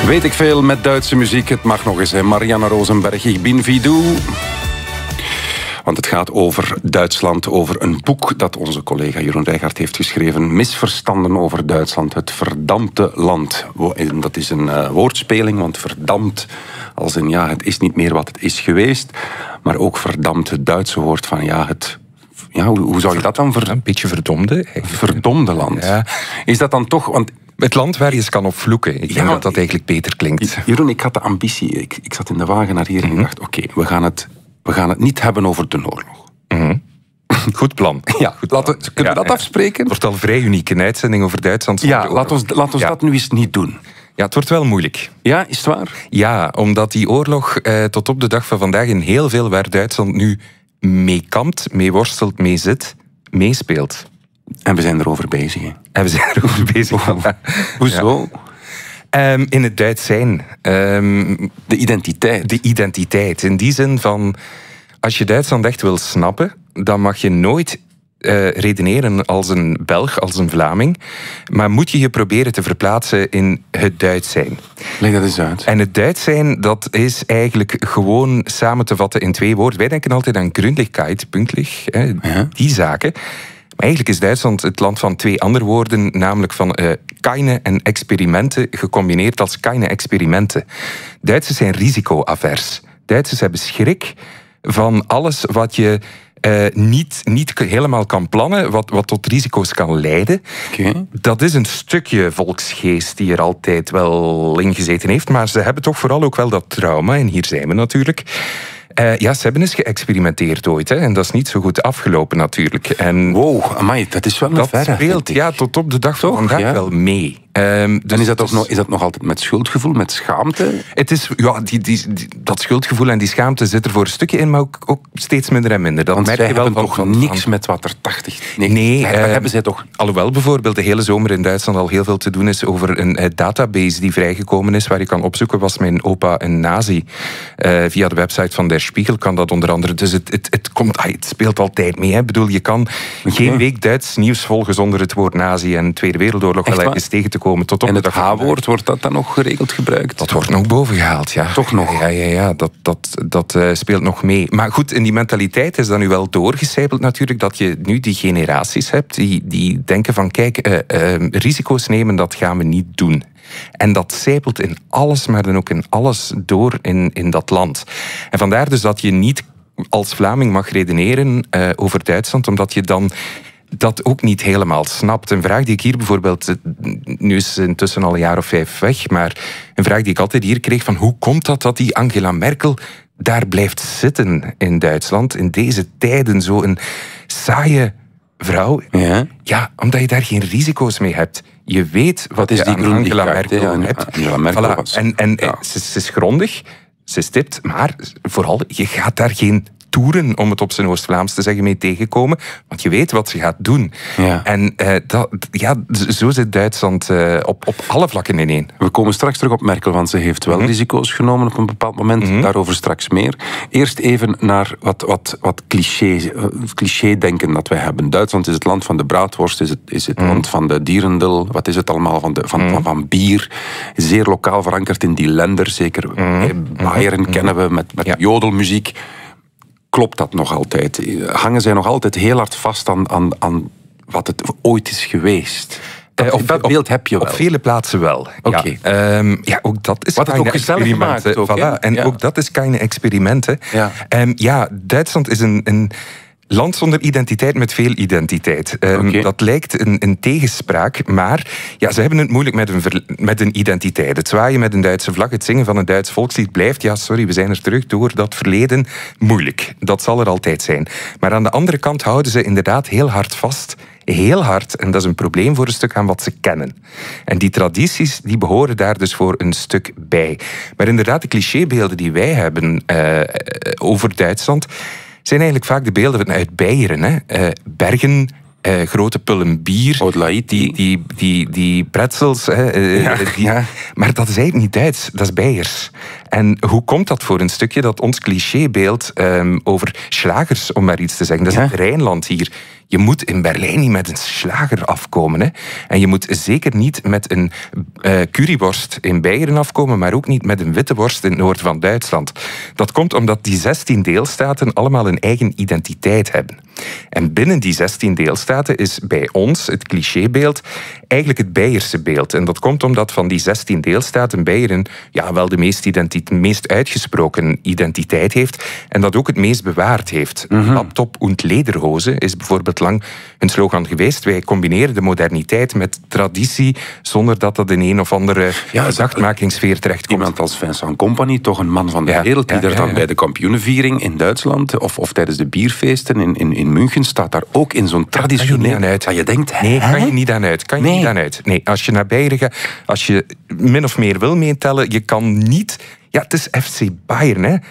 Weet ik veel met Duitse muziek. Het mag nog eens, hè. Marianne Rosenberg, ik bin wie du. Want het gaat over Duitsland, over een boek dat onze collega Jeroen Rijgaard heeft geschreven. Misverstanden over Duitsland, het verdampte land. Dat is een woordspeling, want verdampt als in ja, het is niet meer wat het is geweest. Maar ook verdampt, het Duitse woord van ja, het... Ja, hoe zou je dat dan... Een beetje verdomde. Eigenlijk. Verdomde land. Ja. Is dat dan toch... Want het land waar je eens kan op vloeken. Ik denk dat dat eigenlijk beter klinkt. Jeroen, ik had de ambitie. Ik zat in de wagen naar hier en ik dacht... Oké, we gaan het niet hebben over de oorlog. Mm-hmm. Goed plan. Ja, kunnen we dat afspreken? Het wordt al vrij uniek, een uitzending over Duitsland. Ja, laat ons dat nu eens niet doen. Ja, het wordt wel moeilijk. Ja, is het waar? Ja, omdat die oorlog tot op de dag van vandaag in heel veel waar Duitsland nu mee kampt, mee worstelt, mee zit, meespeelt. En we zijn erover bezig. Hè? En we zijn erover bezig. Hoezo? In het Duits zijn. De identiteit. De identiteit. In die zin van, als je Duitsland echt wil snappen, dan mag je nooit redeneren als een Belg, als een Vlaming, maar moet je proberen te verplaatsen in het Duits zijn. Leg dat eens uit. En het Duits zijn, dat is eigenlijk gewoon samen te vatten in 2 woorden. Wij denken altijd aan Gründlichkeit, puntlich, die zaken. Maar eigenlijk is Duitsland het land van 2 andere woorden, namelijk van keine en experimenten, gecombineerd als keine experimenten. Duitsers zijn risicoavers. Duitsers hebben schrik van alles wat je niet helemaal kan plannen, wat tot risico's kan leiden. Okay. Dat is een stukje volksgeest die er altijd wel in gezeten heeft, maar ze hebben toch vooral ook wel dat trauma, en hier zijn we natuurlijk. Ja, ze hebben eens geëxperimenteerd ooit, hè, en dat is niet zo goed afgelopen natuurlijk. En wow, amai, dat is wel een verre. Dat speelt tot op de dag van vandaag wel mee. Dus en is dat nog altijd met schuldgevoel, met schaamte? Het is, ja, dat schuldgevoel en die schaamte zit er voor een stukje in, maar ook steeds minder en minder. Dat want merk je wel toch niks met wat er 80... Nee, dat hebben zij toch... Alhoewel bijvoorbeeld de hele zomer in Duitsland al heel veel te doen is over een database die vrijgekomen is, waar je kan opzoeken, was mijn opa een nazi? Via de website van Der Spiegel kan dat onder andere. Dus het speelt altijd mee. Hè. Ik bedoel, je kan geen week Duits nieuws volgen zonder het woord nazi en Tweede Wereldoorlog wel ergens tegen te komen. Tot op en het H-woord, wordt dat dan nog geregeld gebruikt? Dat wordt nog bovengehaald, ja. Toch nog? Ja, dat speelt nog mee. Maar goed, in die mentaliteit is dat nu wel doorgecijpeld natuurlijk, dat je nu die generaties hebt die denken van, kijk, risico's nemen, dat gaan we niet doen. En dat zijpelt in alles, maar dan ook in alles door in dat land. En vandaar dus dat je niet als Vlaming mag redeneren over Duitsland, omdat je dan dat ook niet helemaal snapt. Een vraag die ik hier bijvoorbeeld, nu is ze intussen al een jaar of 5 weg, maar een vraag die ik altijd hier kreeg van hoe komt dat die Angela Merkel daar blijft zitten in Duitsland in deze tijden, zo een saaie vrouw? Ja, omdat je daar geen risico's mee hebt. Je weet wat je aan Angela Merkel hebt. Angela Merkel was... En ze is grondig, ze is stipt, maar vooral, je gaat daar geen toeren, om het op zijn Oost-Vlaams te zeggen, mee tegenkomen. Want je weet wat ze gaat doen. Ja. En zo zit Duitsland op alle vlakken ineen. We komen straks terug op Merkel, want ze heeft wel risico's genomen op een bepaald moment. Daarover straks meer. Eerst even naar wat cliché-denken dat wij hebben. Duitsland is het land van de braadworst, is het land van de dierendel. Wat is het allemaal van bier? Zeer lokaal verankerd in die lender. Zeker Bayern kennen we met jodelmuziek. Klopt dat nog altijd? Hangen zij nog altijd heel hard vast aan wat het ooit is geweest? Dat beeld heb je wel. Op vele plaatsen wel. Okay. Ja, ook dat is wat het ook gezellig maakt. Ook dat is keine experimenten. Duitsland is een land zonder identiteit met veel identiteit. Dat lijkt een tegenspraak, maar ze hebben het moeilijk met een identiteit. Het zwaaien met een Duitse vlag, het zingen van een Duits volkslied blijft, we zijn er terug door dat verleden, moeilijk. Dat zal er altijd zijn. Maar aan de andere kant houden ze inderdaad heel hard vast, heel hard, en dat is een probleem voor een stuk aan wat ze kennen. En die tradities, die behoren daar dus voor een stuk bij. Maar inderdaad, de clichébeelden die wij hebben over Duitsland zijn eigenlijk vaak de beelden uit Beieren. Bergen, grote pullen bier, die pretzels. Maar dat is eigenlijk niet Duits, dat is Beiers. En hoe komt dat voor een stukje dat ons clichébeeld over slagers, om maar iets te zeggen, dat is het Rijnland hier. Je moet in Berlijn niet met een slager afkomen. Hè? En je moet zeker niet met een curryworst in Beieren afkomen, maar ook niet met een witte worst in het noorden van Duitsland. Dat komt omdat die 16 deelstaten allemaal een eigen identiteit hebben. En binnen die 16 deelstaten is bij ons het clichébeeld eigenlijk het Beierse beeld. En dat komt omdat van die 16 deelstaten Beieren wel de meest uitgesproken identiteit heeft en dat ook het meest bewaard heeft. Laptop und Lederhose is bijvoorbeeld lang hun slogan geweest. Wij combineren de moderniteit met traditie zonder dat dat in een of andere zachtmakingssfeer terechtkomt. Iemand als Vincent Company, toch een man van de wereld, die er dan bij de kampioenenviering in Duitsland of tijdens de bierfeesten in München staat daar ook in zo'n traditioneel... Dat je denkt, nee, kan je niet aan uit. Nee, als je naar Beieren gaat, als je min of meer wil meetellen, je kan niet... Ja, het is FC Bayern, hè.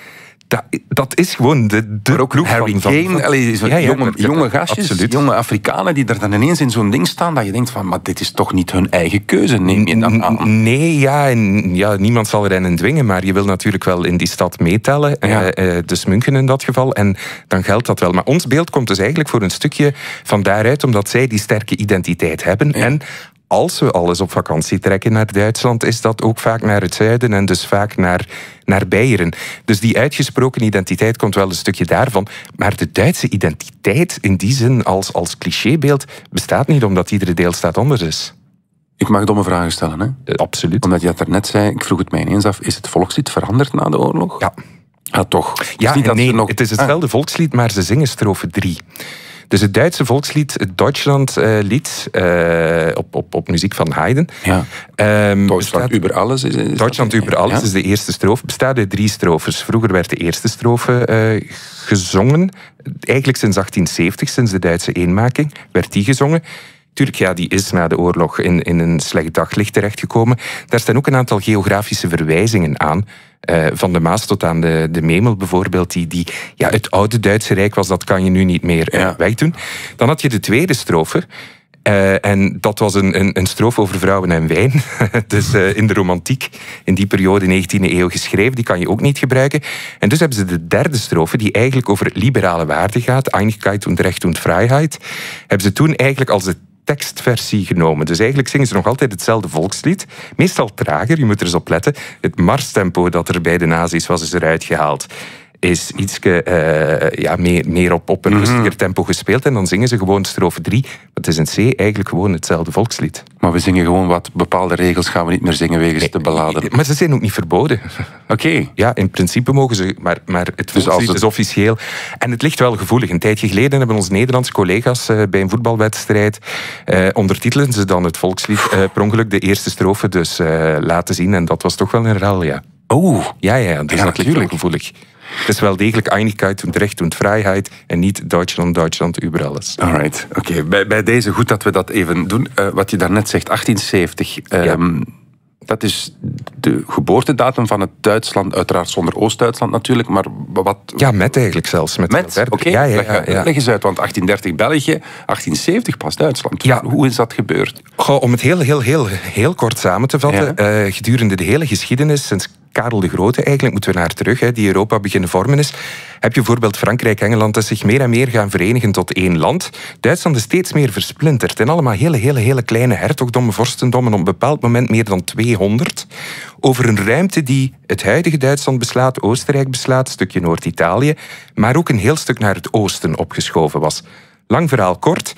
Dat is gewoon de ploeg Harry Kane, jonge gastjes, absoluut. Jonge Afrikanen die er dan ineens in zo'n ding staan dat je denkt van, maar dit is toch niet hun eigen keuze, neem je dan aan? Nee, niemand zal er hen dwingen, maar je wil natuurlijk wel in die stad meetellen, dus München in dat geval, en dan geldt dat wel. Maar ons beeld komt dus eigenlijk voor een stukje van daaruit, omdat zij die sterke identiteit hebben en als we alles op vakantie trekken naar Duitsland, is dat ook vaak naar het zuiden en dus vaak naar Beieren. Dus die uitgesproken identiteit komt wel een stukje daarvan. Maar de Duitse identiteit in die zin als clichébeeld bestaat niet, omdat iedere deelstaat anders is. Ik mag domme vragen stellen, hè? Absoluut. Omdat je het daarnet zei, ik vroeg het mij ineens af, is het volkslied veranderd na de oorlog? Ja. Toch? Ja, het is hetzelfde volkslied, maar ze zingen strofe 3. Dus het Duitse volkslied, het Deutschlandlied, op muziek van Haydn. Ja. Deutschland über alles is Deutschland über alles is de eerste strofe. Bestaat uit 3 strofes. Vroeger werd de eerste strofe gezongen. Eigenlijk sinds 1870, sinds de Duitse eenmaking, werd die gezongen. Tuurlijk, die is na de oorlog in een slecht daglicht terechtgekomen. Daar staan ook een aantal geografische verwijzingen aan. Van de Maas tot aan de Memel bijvoorbeeld, die het oude Duitse Rijk was, dat kan je nu niet meer wegdoen. Dan had je de tweede strofe. En dat was een strofe over vrouwen en wijn. Dus in de romantiek, in die periode 19e eeuw geschreven, die kan je ook niet gebruiken. En dus hebben ze de derde strofe, die eigenlijk over liberale waarden gaat, Einigkeit und Recht und Freiheit, hebben ze toen eigenlijk als de tekstversie genomen. Dus eigenlijk zingen ze nog altijd hetzelfde volkslied. Meestal trager, je moet er eens op letten. Het marstempo dat er bij de nazi's was, is eruit gehaald. Is iets meer op een rustiger tempo gespeeld. En dan zingen ze gewoon strofe 3. Het is in C eigenlijk gewoon hetzelfde volkslied. Maar we zingen gewoon wat bepaalde regels gaan we niet meer zingen wegens de balladen. Maar ze zijn ook niet verboden. Oké. Ja, in principe mogen ze, maar het volkslied is officieel. En het ligt wel gevoelig. Een tijdje geleden hebben onze Nederlandse collega's bij een voetbalwedstrijd ondertitelen ze dan het volkslied per ongeluk de eerste strofe dus laten zien. En dat was toch wel een rel, ja. Oh. Ja, dus dat ligt wel gevoelig. Het is wel degelijk Einigkeit und Recht und Freiheit en niet Deutschland über alles. Alright, oké. Bij deze goed dat we dat even doen. Wat je daarnet zegt, 1870. Dat is de geboortedatum van het Duitsland, uiteraard zonder Oost-Duitsland natuurlijk, maar wat... Ja, met eigenlijk zelfs. Met? Oké. Leg eens uit, want 1830 België, 1870 pas Duitsland. Ja. Hoe is dat gebeurd? Om het heel kort samen te vatten, gedurende de hele geschiedenis, sinds Karel de Grote eigenlijk, moeten we naar terug, die Europa beginnen vormen is, heb je bijvoorbeeld Frankrijk, Engeland, dat zich meer en meer gaan verenigen tot één land. Duitsland is steeds meer versplinterd en allemaal hele kleine hertogdommen, vorstendommen, op een bepaald moment meer dan 200, over een ruimte die het huidige Duitsland beslaat, Oostenrijk beslaat, een stukje Noord-Italië, maar ook een heel stuk naar het oosten opgeschoven was. Lang verhaal kort.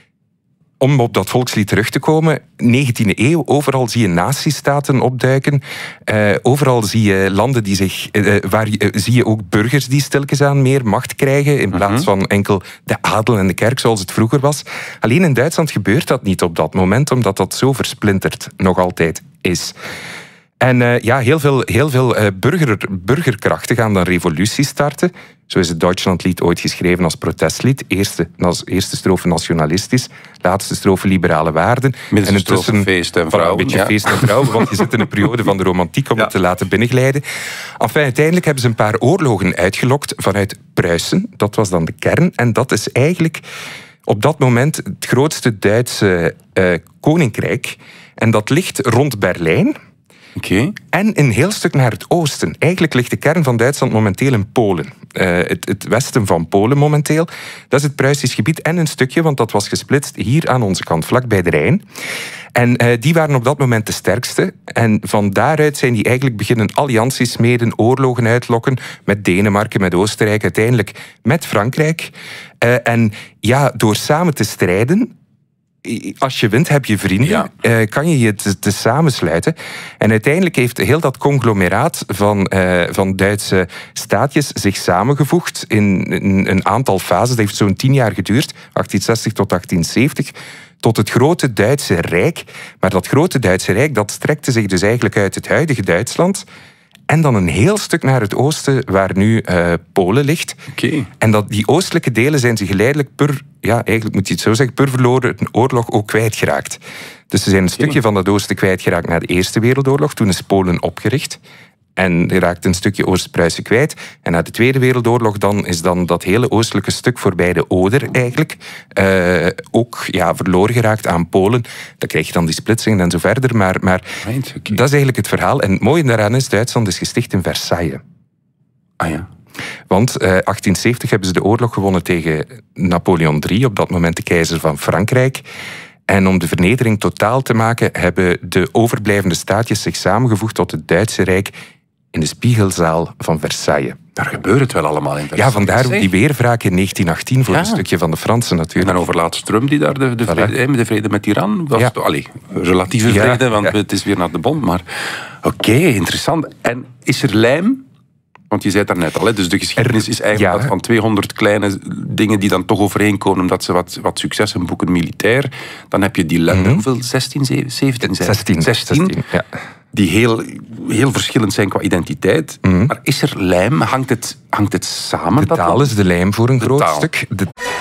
Om op dat volkslied terug te komen, 19e eeuw, overal zie je nazistaten opduiken. Overal zie je landen die zie je ook burgers die stilletjes aan meer macht krijgen, in plaats van enkel de adel en de kerk zoals het vroeger was. Alleen in Duitsland gebeurt dat niet op dat moment, omdat dat zo versplinterd nog altijd is. En heel veel burgerkrachten gaan dan revolutie starten. Zo is het Deutschlandlied ooit geschreven als protestlied. Eerste strofe nationalistisch, laatste strofe liberale waarden. En intussen feest en vrouwen. Een beetje feest en vrouwen, want je zit in een periode van de romantiek om het te laten binnenglijden. Enfin, uiteindelijk hebben ze een paar oorlogen uitgelokt vanuit Pruisen. Dat was dan de kern. En dat is eigenlijk op dat moment het grootste Duitse koninkrijk. En dat ligt rond Berlijn. Okay. En een heel stuk naar het oosten. Eigenlijk ligt de kern van Duitsland momenteel in Polen. Het westen van Polen momenteel. Dat is het Pruisisch gebied en een stukje, want dat was gesplitst hier aan onze kant, vlak bij de Rijn. En die waren op dat moment de sterkste. En van daaruit zijn die eigenlijk beginnen allianties smeden, oorlogen uitlokken met Denemarken, met Oostenrijk, uiteindelijk met Frankrijk. En ja, door samen te strijden, als je wint, heb je vrienden, kan je te samensluiten. En uiteindelijk heeft heel dat conglomeraat van Duitse staatjes zich samengevoegd in een aantal fases. Dat heeft zo'n 10 jaar geduurd, 1860 tot 1870, tot het grote Duitse Rijk. Maar dat grote Duitse Rijk, dat strekte zich dus eigenlijk uit het huidige Duitsland en dan een heel stuk naar het oosten, waar nu Polen ligt. Okay. En die oostelijke delen zijn ze geleidelijk eigenlijk moet je het zo zeggen, per verloren oorlog ook kwijtgeraakt. Dus ze zijn een stukje van dat oosten kwijtgeraakt na de Eerste Wereldoorlog. Toen is Polen opgericht. En raakt een stukje Oost-Pruisen kwijt. En na de Tweede Wereldoorlog is dan dat hele oostelijke stuk voorbij de Oder eigenlijk ook verloren geraakt aan Polen. Dan krijg je dan die splitsingen en zo verder. Maar dat is eigenlijk het verhaal. En het mooie daaraan is, Duitsland is gesticht in Versailles. Ah ja. Want 1870 hebben ze de oorlog gewonnen tegen Napoleon III, op dat moment de keizer van Frankrijk. En om de vernedering totaal te maken, hebben de overblijvende staatjes zich samengevoegd tot het Duitse Rijk in de Spiegelzaal van Versailles. Daar gebeurt het wel allemaal in Versailles. Ja, vandaar ook die weerwraak in 1918 voor een stukje van de Fransen natuurlijk. En dan overlaat Trump die daar de vrede met Iran was. Ja. Relatieve vrede, want het is weer naar de bom. Maar oké, interessant. En is er lijm? Want je zei het daarnet al, dus de geschiedenis is eigenlijk van 200 kleine dingen die dan toch overeenkomen omdat ze wat successen boeken militair. Dan heb je die landen, hoeveel? 16, 17? 16. Ja. Die heel verschillend zijn qua identiteit. Maar is er lijm? Hangt het samen? De taal is de lijm voor een groot stuk.